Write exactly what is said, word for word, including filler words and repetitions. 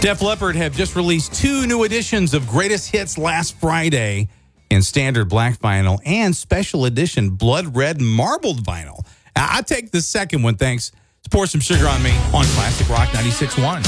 Def Leppard have just released two new editions of Greatest Hits last Friday in standard black vinyl and special edition blood red marbled vinyl. I take the second one, thanks. Pour some sugar on me on Classic Rock ninety-six point one.